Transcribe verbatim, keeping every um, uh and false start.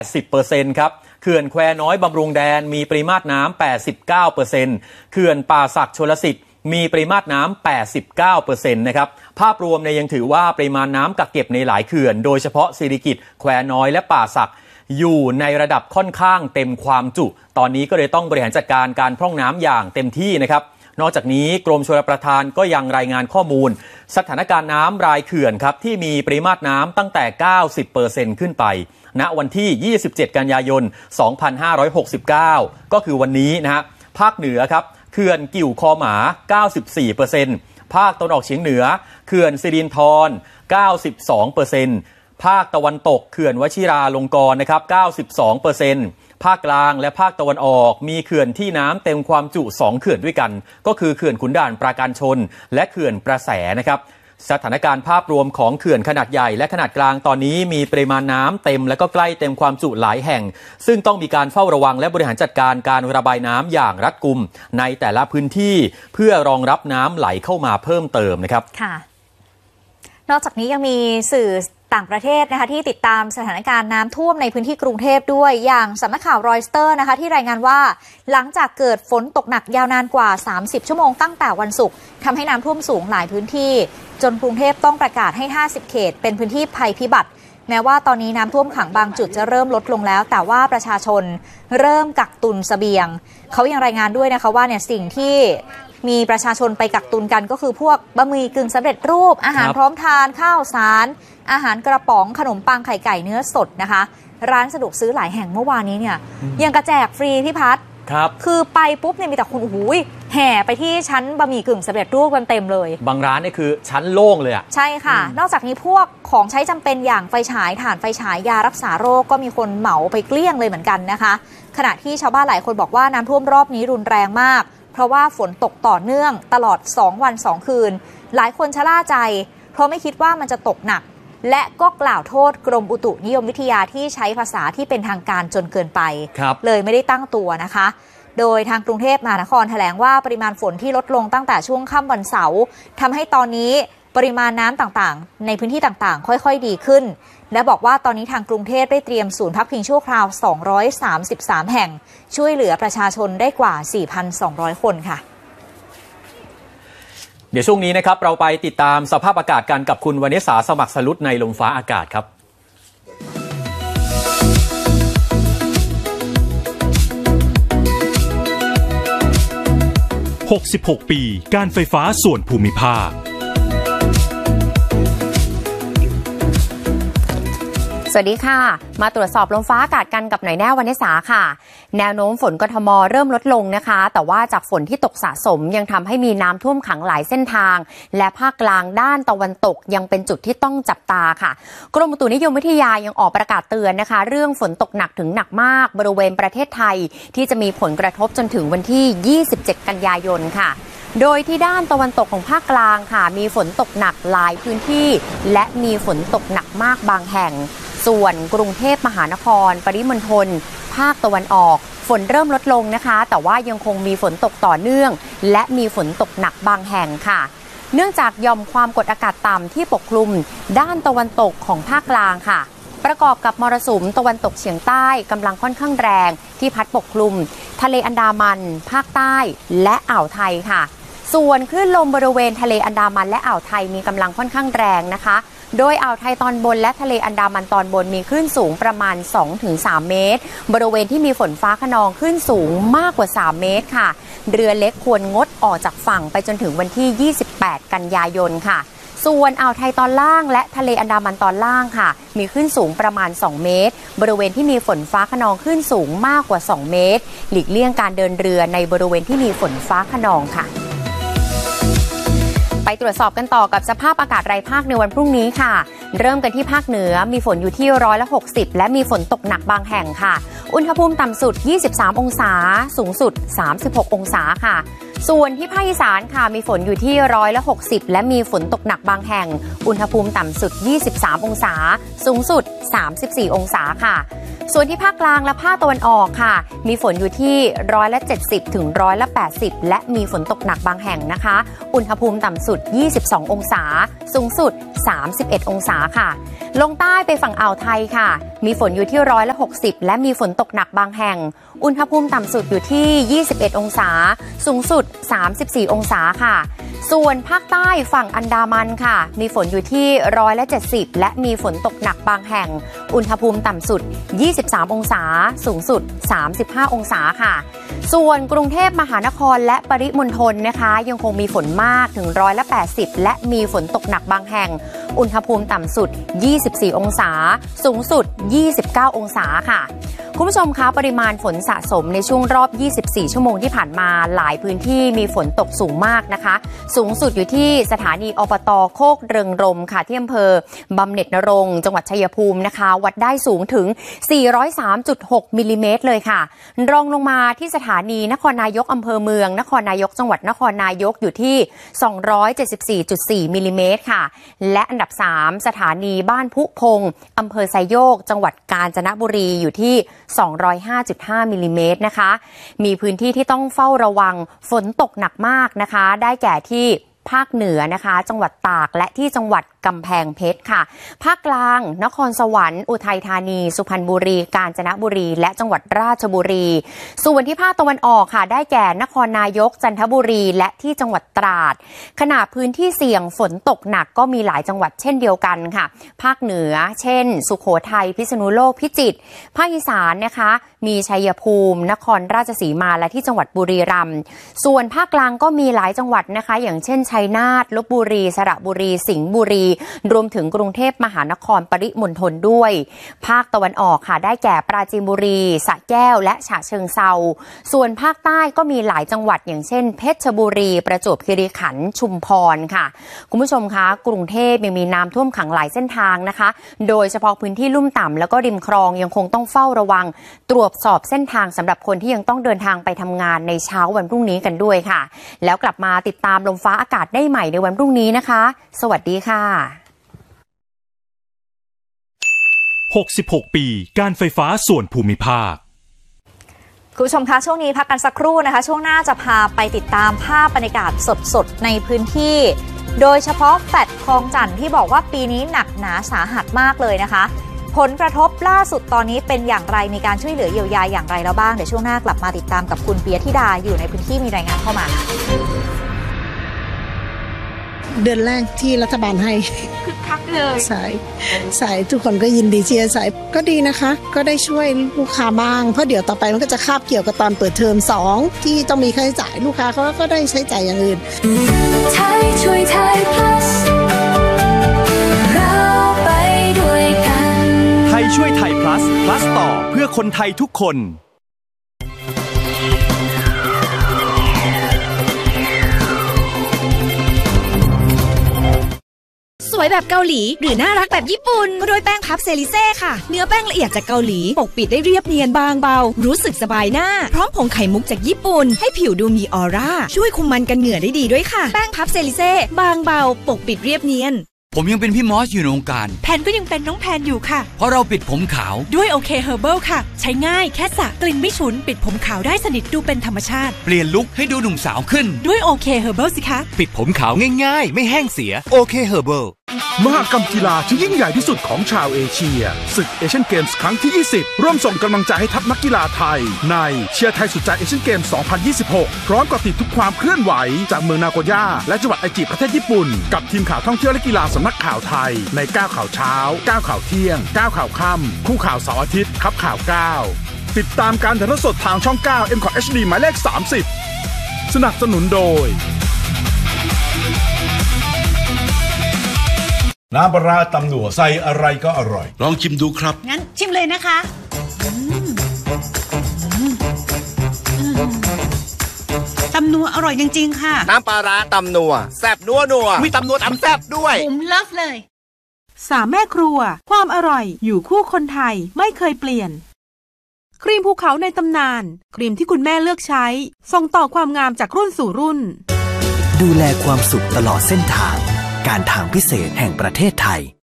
สิบเปอร์เซ็นต์ ครับเขื่อนแควน้อยบำรุงแดนมีปริมาตรน้ำ แปดสิบเก้าเปอร์เซ็นต์ เขื่อนป่าสักชลสิทธิ์มีปริมาตรน้ำ แปดสิบเก้าเปอร์เซ็นต์ นะครับภาพรวมเนี่ยยังถือว่าปริมาณน้ำกักเก็บในหลายเขื่อนโดยเฉพาะสิริกิติ์แควน้อยและป่าสักอยู่ในระดับค่อนข้างเต็มความจุตอนนี้ก็เลยต้องบริหารจัดการการพร่องน้ำอย่างเต็มที่นะครับนอกจากนี้กรมชลประทานก็ยังรายงานข้อมูลสถานการณ์น้ำรายเขื่อนครับที่มีปริมาตรน้ำตั้งแต่ เก้าสิบเปอร์เซ็นต์ ขึ้นไปณวันที่ยี่สิบเจ็ดกันยายนสองพันห้าร้อยหกสิบเก้าก็คือวันนี้นะฮะภาคเหนือครับเขื่อนกิ่วคอหมา เก้าสิบสี่เปอร์เซ็นต์ ภาคตะวันออกเฉียงเหนือเขื่อนสิรินธร เก้าสิบสองเปอร์เซ็นต์ ภาคตะวันตกเขื่อนวชิราลงกรณ์นะครับ เก้าสิบสองเปอร์เซ็นต์ ภาคกลางและภาคตะวันออกมีเขื่อนที่น้ำเต็มความจุสองเขื่อนด้วยกันก็คือเขื่อนขุนด่านปราการชนและเขื่อนประแสนะครับสถานการณ์ภาพรวมของเขื่อนขนาดใหญ่และขนาดกลางตอนนี้มีปริมาณน้ำเต็มและก็ใกล้เต็มความจุหลายแห่งซึ่งต้องมีการเฝ้าระวังและบริหารจัดการการระบายน้ำอย่างรัดกุมในแต่ละพื้นที่เพื่อรองรับน้ำไหลเข้ามาเพิ่มเติมนะครับค่ะนอกจากนี้ยังมีสื่อต่างประเทศนะคะที่ติดตามสถานการณ์น้ำท่วมในพื้นที่กรุงเทพด้วยอย่างสำนักข่าวรอยเตอร์นะคะที่รายงานว่าหลังจากเกิดฝนตกหนักยาวนานกว่าสามสิบชั่วโมงตั้งแต่วันศุกร์ทำให้น้ำท่วมสูงหลายพื้นที่จนกรุงเทพต้องประกาศให้ห้าสิบเขตเป็นพื้นที่ภัยพิบัติแม้ว่าตอนนี้น้ำท่วมขังบางจุดจะเริ่มลดลงแล้วแต่ว่าประชาชนเริ่มกักตุนเสบียงเขายังรายงานด้วยนะคะว่าเนี่ยสิ่งที่มีประชาชนไปกักตุนกันก็คือพวกบะหมี่กึ่งสำเร็จรูปอาหารพร้อมทานข้าวสารอาหารกระป๋องขนมปังไข่ไก่เนื้อสดนะคะร้านสะดวกซื้อหลายแห่งเมื่อวานนี้เนี่ยยังกระแจกฟรีพี่พัฒน์ครับคือไปปุ๊บเนี่ยมีแต่คนโอ้โหแห่ไปที่ชั้นบะหมี่กึ่งสำเร็จรูปกันเต็มเลยบางร้านนี่คือชั้นโล่งเลยอ่ะใช่ค่ะนอกจากนี้พวกของใช้จำเป็นอย่างไฟฉายถ่านไฟฉายยารักษาโรคก็มีคนเหมาไปเกลี้ยงเลยเหมือนกันนะคะขณะที่ชาวบ้านหลายคนบอกว่าน้ำท่วมรอบนี้รุนแรงมากเพราะว่าฝนตกต่อเนื่องตลอดสองวันสองคืนหลายคนชะล่าใจเพราะไม่คิดว่ามันจะตกหนักและก็กล่าวโทษกรมอุตุนิยมวิทยาที่ใช้ภาษาที่เป็นทางการจนเกินไปเลยไม่ได้ตั้งตัวนะคะโดยทางกรุงเทพมหานครแถลงว่าปริมาณฝนที่ลดลงตั้งแต่ช่วงค่ำวันเสาร์ทำให้ตอนนี้ปริมาณน้ำต่างๆในพื้นที่ต่างๆค่อยๆดีขึ้นและบอกว่าตอนนี้ทางกรุงเทพได้เตรียมศูนย์พักพิงชั่วคราวสองร้อยสามสิบสามแห่งช่วยเหลือประชาชนได้กว่า สี่พันสองร้อย คนค่ะเดี๋ยวช่วงนี้นะครับเราไปติดตามสภาพอากาศกันกับคุณวณิษาสมัครสลุดในลมฟ้าอากาศครับหกสิบหกปีการไฟฟ้าส่วนภูมิภาคสวัสดีค่ะมาตรวจสอบลมฟ้าอากาศกันกับหน่อยแน่วรรณสาค่ะแนวโน้มฝนกทมเริ่มลดลงนะคะแต่ว่าจากฝนที่ตกสะสมยังทำให้มีน้ำท่วมขังหลายเส้นทางและภาคกลางด้านตะวันตกยังเป็นจุดที่ต้องจับตาค่ะกรมอุตุนิยมวิทยายังออกประกาศเตือนนะคะเรื่องฝนตกหนักถึงหนักมากบริเวณประเทศไทยที่จะมีผลกระทบจนถึงวันที่ยี่สิบเจ็ดกันยายนค่ะโดยที่ด้านตะวันตกของภาคกลางค่ะมีฝนตกหนักหลายพื้นที่และมีฝนตกหนักมากบางแห่งส่วนกรุงเทพมหานครปริมณฑลภาคตะวันออกฝนเริ่มลดลงนะคะแต่ว่ายังคงมีฝนตกต่อเนื่องและมีฝนตกหนักบางแห่งค่ะเนื่องจากหย่อมความกดอากาศต่ำที่ปกคลุมด้านตะวันตกของภาคกลางค่ะประกอบกับมรสุมตะวันตกเฉียงใต้กำลังค่อนข้างแรงที่พัดปกคลุมทะเลอันดามันภาคใต้และอ่าวไทยค่ะส่วนคลื่นลมบริเวณทะเลอันดามันและอ่าวไทยมีกำลังค่อนข้างแรงนะคะโดยอ่าวไทยตอนบนและทะเลอันดามันตอนบนมีคลื่นสูงประมาณ สองถึงสาม เมตรบริเวณที่มีฝนฟ้าคะนองคลื่นสูงมากกว่าสามเมตรค่ะเรือเล็กควรงดออกจากฝั่งไปจนถึงวันที่ยี่สิบแปดกันยายนค่ะส่วนอ่าวไทยตอนล่างและทะเลอันดามันตอนล่างค่ะมีคลื่นสูงประมาณสองเมตรบริเวณที่มีฝนฟ้าคะนองคลื่นสูงมากกว่าสองเมตรหลีกเลี่ยงการเดินเรือในบริเวณที่มีฝนฟ้าคะนองค่ะไปตรวจสอบกันต่อกับสภาพอากาศรายภาคในวันพรุ่งนี้ค่ะเริ่มกันที่ภาคเหนือมีฝนอยู่ที่ร้อยละหกสิบและมีฝนตกหนักบางแห่งค่ะอุณหภูมิต่ำสุดยี่สิบสามองศาสูงสุดสามสิบหกองศาค่ะส่วนที่ภาคอีสานค่ะมีฝนอยู่ที่ร้อยละหกสิบและมีฝนตกหนักบางแห่งอุณหภูมิต่ำสุดยี่สิบสามองศาสูงสุดสามสิบสี่องศาค่ะส่วนที่ภาคกลางและภาคตะวันออกค่ะมีฝนอยู่ที่ร้อยละเจ็ดสิบถึงร้อยละแปดสิบและมีฝนตกหนักบางแห่งนะคะอุณหภูมิต่ำสุดยี่สิบสององศาสูงสุดสามสิบเอ็ดองศาค่ะลงใต้ไปฝั่งอ่าวไทยค่ะมีฝนอยู่ที่ร้อยละหกสิบและมีฝนตกหนักบางแห่งอุณหภูมิต่ำสุดอยู่ที่ยี่สิบเอ็ดองศาสูงสุดสามสิบสี่องศาค่ะส่วนภาคใต้ฝั่งอันดามันค่ะมีฝนอยู่ที่ร้อยละเจ็ดสิบและมีฝนตกหนักบางแห่งอุณหภูมิต่ำสุดยี่สิบสามองศาสูงสุดสามสิบห้าองศาค่ะส่วนกรุงเทพมหานครและปริมณฑลนะคะยังคงมีฝนมากถึงร้อยละแปดสิบและมีฝนตกหนักบางแห่งอุณหภูมิต่ำสุดยี่สิบสี่องศาสูงสุดยี่สิบเก้าองศาค่ะคุณผู้ชมคะปริมาณฝนสะสมในช่วงรอบยี่สิบสี่ชั่วโมงที่ผ่านมาหลายพื้นที่มีฝนตกสูงมากนะคะสูงสุดอยู่ที่สถานีอบต.โคกเริงรมค่ะที่อำเภอบำเหน็จนรงค์จังหวัดชัยภูมินะคะวัดได้สูงถึง สี่ร้อยสามจุดหก มิลลิเมตรเลยค่ะรองลงมาที่สถานีนครนายกอำเภอเมืองนครนายกจังหวัดนครนายกอยู่ที่ สองร้อยเจ็ดสิบสี่จุดสี่ มิลลิเมตรค่ะและอันดับสามสถานีบ้านพุพงอำเภอไซโยกจังหวัดกาญจนบุรีอยู่ที่ สองร้อยห้าจุดห้า มิลลิเมตรนะคะมีพื้นที่ที่ต้องเฝ้าระวังฝนตกหนักมากนะคะได้แก่ที่ภาคเหนือนะคะจังหวัดตากและที่จังหวัดกำแพงเพชรค่ะภาคกลางนครสวรรค์อุทัยธานีสุพรรณบุรีกาญจนบุรีและจังหวัดราชบุรีส่วนที่ภาคตะวันออกค่ะได้แก่นครนายกจันทบุรีและที่จังหวัดตราดขณะพื้นที่เสี่ยงฝนตกหนักก็มีหลายจังหวัดเช่นเดียวกันค่ะภาคเหนือเช่นสุโขทัยพิษณุโลกพิจิตรภาคอีสานนะคะมีชัยภูมินครราชสีมาและที่จังหวัดบุรีรัมย์ส่วนภาคกลางก็มีหลายจังหวัดนะคะอย่างเช่นชัยนาทลพบุรีสระบุรีสิงห์บุรีรวมถึงกรุงเทพมหานครปริมณฑลด้วยภาคตะวันออกค่ะได้แก่ปราจีนบุรีสระแก้วและฉะเชิงเทราส่วนภาคใต้ก็มีหลายจังหวัดอย่างเช่นเพชรบุรีประจวบคีรีขันธ์ชุมพรค่ะคุณผู้ชมคะกรุงเทพยังมีน้ำท่วมขังหลายเส้นทางนะคะโดยเฉพาะพื้นที่ลุ่มต่ำแล้วก็ริมคลองยังคงต้องเฝ้าระวังตรวจสอบเส้นทางสำหรับคนที่ยังต้องเดินทางไปทำงานในเช้าวันพรุ่งนี้กันด้วยค่ะแล้วกลับมาติดตามลมฟ้าอากาศได้ใหม่ในวันพรุ่งนี้นะคะสวัสดีค่ะหกสิบหก ปีการไฟฟ้าส่วนภูมิภาคคุณผู้ชมคะช่วงนี้พักกันสักครู่นะคะช่วงหน้าจะพาไปติดตามภาพบรรยากาศสดๆในพื้นที่โดยเฉพาะแฟลตคลองจันทน์ที่บอกว่าปีนี้หนักหนาสาหัสมากเลยนะคะผลกระทบล่าสุดตอนนี้เป็นอย่างไรมีการช่วยเหลือเยียวยาอย่างไรแล้วบ้างเดี๋ยวช่วงหน้ากลับมาติดตามกับคุณเปียธิดาอยู่ในพื้นที่มีรายงานเข้ามาเดือนแรกที่รัฐบาลให้คึกคักเลยสายสายทุกคนก็ยินดีเชียร์สายก็ดีนะคะก็ได้ช่วยลูกค้าบ้างเพราะเดี๋ยวต่อไปมันก็จะคาบเกี่ยวกับตอนเปิดเทอมสองที่ต้องมีค่าใช้จ่ายลูกค้าเขาก็ได้ใช้จ่ายอย่างอื่นไทยช่วยไทย plus เราไปด้วยกันไทยช่วยไทย plus plus ต่อเพื่อคนไทยทุกคนสวยแบบเกาหลีหรือน่ารักแบบญี่ปุ่นก็ด้วยแป้งพับเซริเซ่ค่ะเนื้อแป้งละเอียดจากเกาหลีปกปิดได้เรียบเนียนบางเบารู้สึกสบายหน้าพร้อมผงไข่มุกจากญี่ปุ่นให้ผิวดูมีออร่าช่วยคุมมันกันเหงื่อได้ดีด้วยค่ะแป้งพับเซริเซ่บางเบาปกปิดเรียบเนียนผมยังเป็นพี่มอสอยู่ในวงการแพนก็ยังเป็นน้องแพนอยู่ค่ะเพราะเราปิดผมขาวด้วยโอเคเฮอร์เบิลค่ะใช้ง่ายแค่สระกลิ่นไม่ฉุนปิดผมขาวได้สนิทดูเป็นธรรมชาติเปลี่ยนลุคให้ดูหนุ่มสาวขึ้นด้วยโอเคเฮอร์เบิลสิคะปิดผมขาวง่ายๆไม่แห้งเสียโอเคเฮอร์เบิลมหกรรมกีฬาที่ยิ่งใหญ่ที่สุดของชาวเอเชียศึกเอเชียนเกมส์ครั้งที่ยี่สิบร่วมส่งกำลังใจให้ทัพนักกีฬาไทยในเชียร์ไทยสุดใจเอเชียนเกมส์สองพันยี่สิบหกพร้อมกับติดทุกความเคลื่อนไหวจากเมืองนาโกย่าและจังหวัดไอจิประเทศญี่ปุ่นกับทีมข่าวท่องเที่ยวและกีฬาสำนักข่าวไทยในเก้าข่าวเช้าเก้าข่าวเที่ยงเก้าข่าวค่ำคู่ข่าวเสาร์อาทิตย์ครับข่าวเก้าติดตามการถ่ายทอดสดทางช่องเก้า เอ็ม คอท เอช ดี หมายเลขสามสิบสนับสนุนโดยน้ำปลาร้าตำหนัวใส่อะไรก็อร่อยลองชิมดูครับงั้นชิมเลยนะคะตำนัวอร่อยจริงๆค่ะน้ำปลาร้าตำนัวแซ่บนัวนัวมีตำนัวตำแซ่บด้วยผมเลิฟเลยสามแม่ครัวความอร่อยอยู่คู่คนไทยไม่เคยเปลี่ยนครีมภูเขาในตำนานครีมที่คุณแม่เลือกใช้ส่งต่อความงามจากรุ่นสู่รุ่นดูแลความสุขตลอดเส้นทางการทางพิเศษแห่งประเทศไทย